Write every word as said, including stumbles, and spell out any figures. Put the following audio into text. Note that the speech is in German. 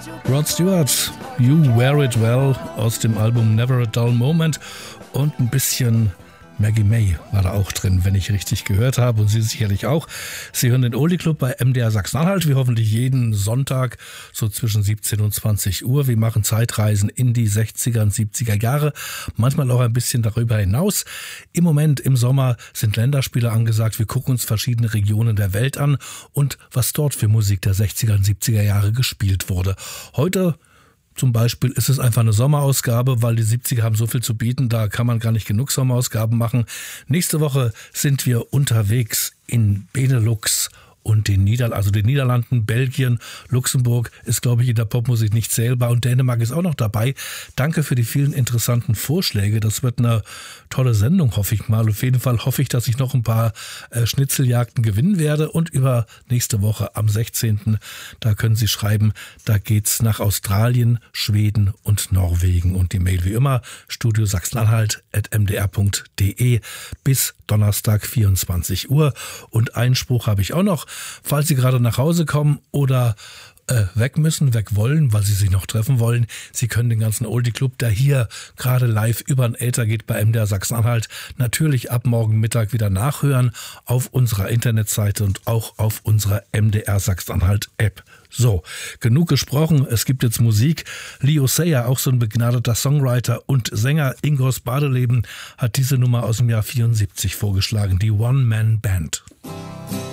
Rod Stewart, You Wear It Well aus dem Album Never a Dull Moment und ein bisschen Maggie May war da auch drin, wenn ich richtig gehört habe und Sie sicherlich auch. Sie hören den Oldie Club bei M D R Sachsen-Anhalt, wie hoffentlich jeden Sonntag so zwischen siebzehn und zwanzig Uhr. Wir machen Zeitreisen in die sechziger und siebziger Jahre, manchmal auch ein bisschen darüber hinaus. Im Moment im Sommer sind Länderspiele angesagt. Wir gucken uns verschiedene Regionen der Welt an und was dort für Musik der sechziger und siebziger Jahre gespielt wurde. Heute zum Beispiel ist es einfach eine Sommerausgabe, weil die siebziger haben so viel zu bieten, da kann man gar nicht genug Sommerausgaben machen. Nächste Woche sind wir unterwegs in Benelux und den Niederlanden, also den Niederlanden, Belgien, Luxemburg ist, glaube ich, in der Popmusik nicht zählbar und Dänemark ist auch noch dabei. Danke für die vielen interessanten Vorschläge. Das wird eine tolle Sendung, hoffe ich mal. Auf jeden Fall hoffe ich, dass ich noch ein paar äh, Schnitzeljagden gewinnen werde und über nächste Woche am sechzehnten da können Sie schreiben, da geht's nach Australien, Schweden und Norwegen und die Mail wie immer studio sachsen-anhalt at m d r punkt d e bis Donnerstag vierundzwanzig Uhr und Einspruch habe ich auch noch. Falls Sie gerade nach Hause kommen oder äh, weg müssen, weg wollen, weil Sie sich noch treffen wollen, Sie können den ganzen Oldie Club, der hier gerade live über den Äther geht bei M D R Sachsen-Anhalt, natürlich ab morgen Mittag wieder nachhören auf unserer Internetseite und auch auf unserer M D R Sachsen-Anhalt App. So, genug gesprochen, es gibt jetzt Musik. Leo Sayer, auch so ein begnadeter Songwriter und Sänger, Ingos Badeleben, hat diese Nummer aus dem Jahr vierundsiebzig vorgeschlagen, die One-Man-Band.